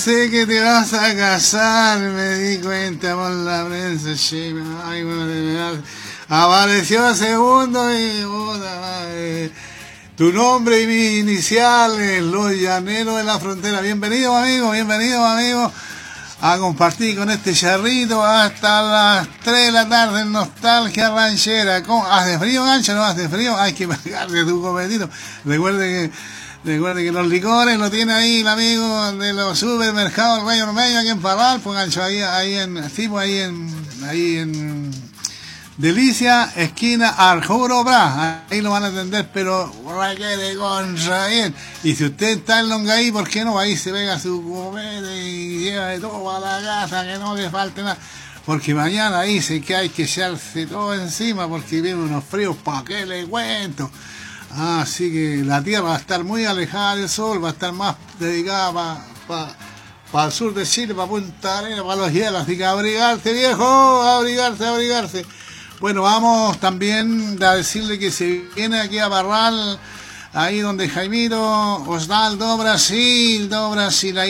sé que te vas a casar, me di cuenta por la prensa, ay, bueno, de verdad. Apareció segundo y puta madre. Tu nombre y mis iniciales, los llaneros de la frontera. Bienvenido amigo, a compartir con este charrito hasta las 3 de la tarde en Nostalgia Ranchera. ¿Hace frío, Gancho? ¿No hace frío? Hay que pagarle tu cometido. Recuerde que los licores lo tiene ahí el amigo de los supermercados Rey Ormeño aquí en Parral, pues Gancho, ahí en Delicia, esquina Arjuro Bra, ahí lo van a atender, pero requiere contra bien. Y si usted está en Longaí, ¿por qué no? Ahí se pega su comete y lleva de todo a la casa, que no le falte nada. Porque mañana dice que hay que echarse todo encima, porque vienen unos fríos, ¿para qué le cuento? Así que la tierra va a estar muy alejada del sol, va a estar más dedicada para el sur de Chile, para Punta Arenas, para los hielos. Así que abrigarse, viejo, abrigarse. Bueno, vamos también a decirle que se viene aquí a Parral, ahí donde Jaimito, Osvaldo, Brasil, ahí